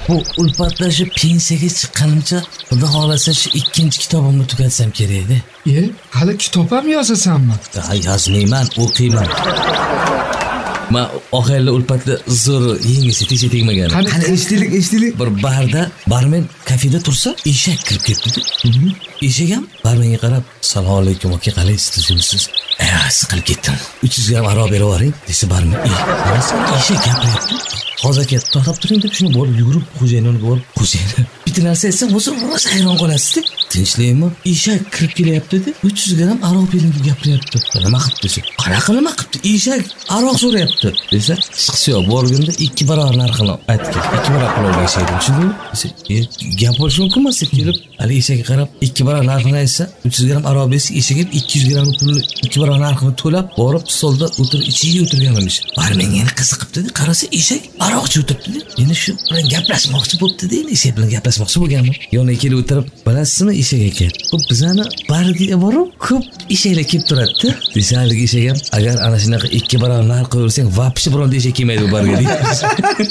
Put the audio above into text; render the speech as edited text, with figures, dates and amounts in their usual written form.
bu ulfatlar shu pensiyaga chiqqanimcha xudo xolasa shu ikkinchi kitobimni tugatsam kerak edi. Hali kitob ham yozasanmi? Yozmayman, o'qiyman. Men oxirgi ulfatda zo'r yengisi tegmagan. Qani eshitdik. Bir barda barmen kafeda tursa, eshak kirib ketdi. Eshak ham barmenga qarab, "Assalomu alaykum, aka, qalaysiz, tuzimsiz?" Siqilib ketdim. 300 gram aroq berib yuboring, desa barmen. Eshak gapiryapti. Hozir aka, to'xtab turing deb shuni bo'lib yugurib xo'jayinga borib, "Xo'jayin, bitta narsa aytsam, o'zi rosa hayron qolasiz-da. Tinchlikmi? Eshak kirib kelyapti-da, 300 gram aroq bering deb gapiryapti. Nima qilib desa, qanaqa nima qilibdi? Eshak aroq so'rayapti." Desa, "Chiqsa yo'q, borganda 2 barobar narxini aytgan. 2 barobar pulga eshakdim, tushundingmi?" Desa, "Gap bo'lishi mumkin emas" deb kelib, hali eshakka qarab 2 barobar narxini aytsa, 300 gram aroq bersa, eshak ham 200 gram pulni 2 barobar narxini to'lab, borib stolda ichiga o'tirganmish. Barmen yana qiziqibdi-da, qarasa eshak aroqchi o'tiribdi-da. Endi shu bilan gaplashmoqchi bo'libdi-da, endi eshak bilan gaplashmoqchi bo'lganmi? Yoniga kelib o'tirib, "Bilasizmi eshak aka, bu bizani barga borib ko'p eshaklar kelib turadi-da." Desa, haligi eshak ham, "Agar ana shunaqa 2 barobar narx qo'yilsang, vapshi biron eshak kelmaydi bu barga" deydi.